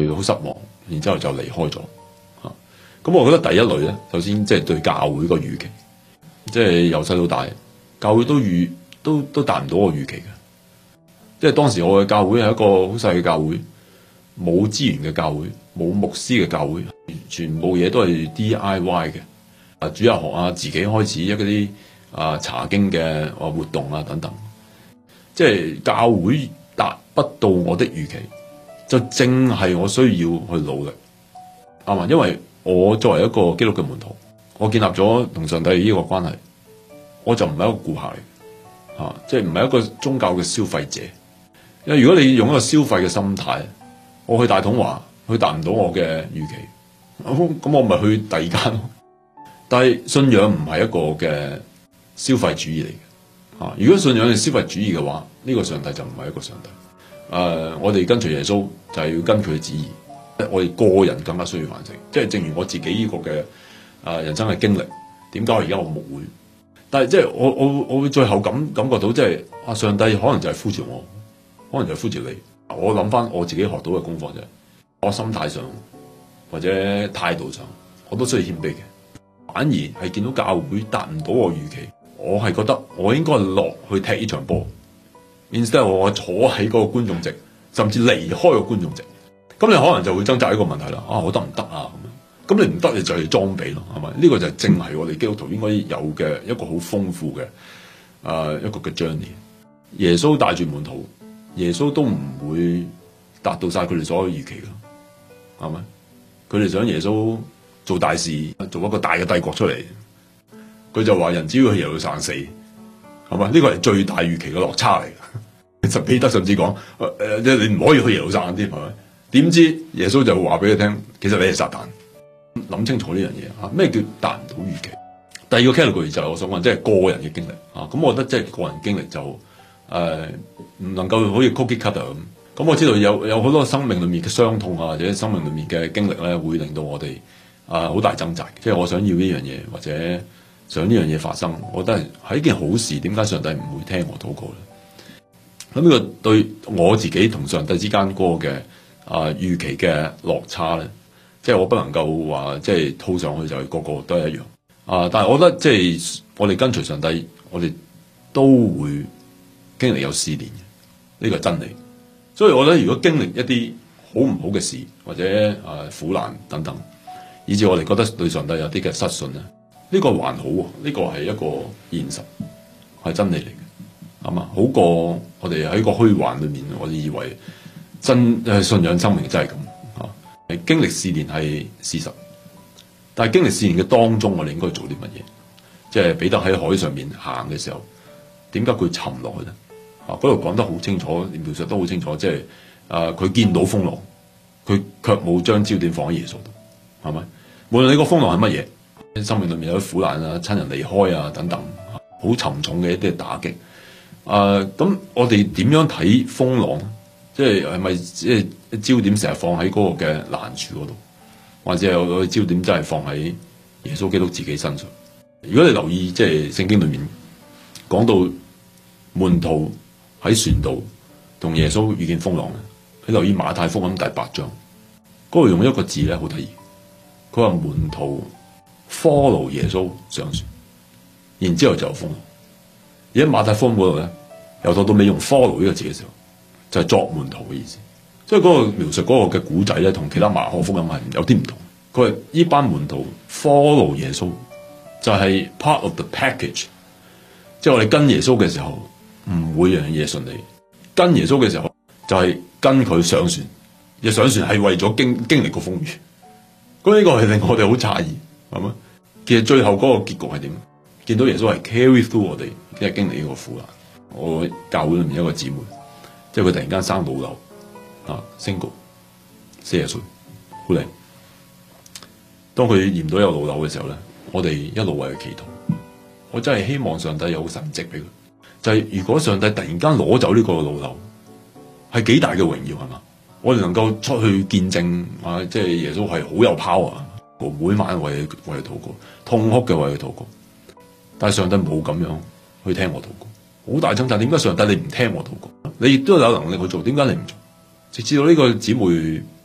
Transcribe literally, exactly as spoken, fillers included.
佢好失望，然之後就離開咗。嚇，咁我覺得第一類咧，首先即係對教會個預期，即係由細到大，教會都預都都達唔到我預期嘅。即係當時我嘅教會係一個好細嘅教會，冇資源嘅教會，冇牧師嘅教會，全部嘢都係 D I Y 嘅。啊，主日學啊，自己開始一啲啊查經嘅啊活動啊等等。即係教會達不到我的預期，就正係我需要去努力，啱嘛？因為我作為一個基督嘅門徒，我建立咗同上帝呢個關係，我就唔係一個顧客嚟，嚇，即係唔係一個宗教嘅消費者。因為如果你用一個消費嘅心態，我去大統華，佢達唔到我嘅預期，咁我咪去第二間咯。但係信仰唔係一個嘅消費主義嚟嘅，嚇。如果信仰係消費主義嘅話，呢個上帝就唔係一個上帝。誒、呃，我哋跟隨耶穌就係要跟佢嘅旨意。我哋個人更加需要反省，即係正如我自己呢個嘅誒、呃、人生嘅經歷。點解而家我牧會？但係即係我我我會最後感感覺到，即係啊上帝可能就係呼召我，可能就係呼召你。我諗翻我自己學到嘅功課就係，我心態上或者態度上，我都需要謙卑嘅。反而係見到教會達唔到我預期，我係覺得我應該落去踢呢場波。instead 我坐喺嗰個觀眾席，甚至離開個觀眾席，咁你可能就會掙扎一個問題啦。啊，我得唔得啊？咁樣，咁你唔得，你就係裝備咯，係咪？呢個就正係我哋基督徒應該有嘅一個好豐富嘅誒一個嘅 journey。耶穌帶住門徒，耶穌都唔會達到晒佢哋所有預期噶，係咪？佢哋想耶穌做大事，做一個大嘅帝國出嚟，佢就話人只要去耶路撒冷死，係咪？呢個係最大預期嘅落差嚟嘅。其實彼得甚至講，誒、呃，即係你唔可以去耶路撒冷添，係咪？點知耶穌就話俾佢聽，其實你係撒旦。諗清楚呢樣嘢嚇，咩叫達唔到預期？第二個 category 就係我想講，即係個人嘅經歷啊。咁我覺得即係個人經歷就誒唔、呃、能夠好似 cookie cutter 咁。咁我知道有有好多生命裏面嘅傷痛啊，或者生命裏面嘅經歷咧，會令到我哋啊好大掙扎。即係我想要呢樣嘢，或者想呢樣嘢發生，我覺得係一件好事。點解上帝唔會聽我禱告咧？咁呢個對我自己同上帝之間嗰個嘅啊預期嘅落差咧，即係我不能夠話即係套上去就係個個都係一樣啊！但係我覺得即係我哋跟隨上帝，我哋都會經歷有試煉嘅，呢個係真理。所以我覺得如果經歷一啲好唔好嘅事，或者啊苦難等等，以至我哋覺得對上帝有啲嘅失信咧，呢個還好喎，呢個係一個現實，係真理嚟嘅，係嘛？好過我哋喺個虛幻裏面，我哋以為真誒信仰生命真係咁啊！經歷試煉係事實，但係經歷試煉嘅當中，我哋應該做啲乜嘢？即係彼得喺海上面行嘅時候，點解佢沉落去咧？啊，嗰度講得好清楚，描述都好清楚，即係啊，佢見到風浪，佢卻冇將焦點放喺耶穌度，係咪？無論你個風浪係乜嘢，生命裏面有啲苦難啊、親人離開啊等等，好沉重嘅一啲打擊。啊，咁我哋點樣睇風浪？即係係咪即係焦點成日放喺嗰個嘅難處嗰度，或者有個焦點真係放喺耶穌基督自己身上？如果你留意即係聖經裏面講到門徒喺船度同耶穌遇見風浪咧，你留意馬太福音第八章嗰度用一個字咧好得意，佢話門徒 follow 耶穌上船，然之後就有風浪。而喺馬太福音嗰度咧，由頭到尾用 follow 呢個字嘅時候，就係作門徒嘅意思。所以嗰個描述嗰個嘅古仔咧，同其他馬可福音係有啲唔同。佢話呢班門徒 follow 耶穌，就係 part of the package。即係我哋跟耶穌嘅時候，唔會樣嘢順利。跟耶穌嘅時候，就係、是、跟佢上船。而上船係為咗經經歷個風雨。咁呢個係令我哋好詫異，係咪？其實最後嗰個結局係點？見到耶穌係 carry through 我哋，即係經歷呢個苦難。我教會裏面一個姊妹，即係佢突然間生老瘤啊 ，single， 四十歲，好靚。當佢驗到有老瘤嘅時候咧，我哋一路為佢祈禱。我真係希望上帝有個神蹟俾佢，就係、是、如果上帝突然間攞走呢個老瘤，係幾大嘅榮耀係嘛？我哋能夠出去見證啊，即係耶穌係好有 power，我每晚為佢為佢禱告，痛哭嘅為佢禱告。但係上帝冇咁樣去聽我禱告，好大掙扎。點解上帝你唔聽我禱告？你亦都有能力去做，點解你唔做？直至到呢個姊妹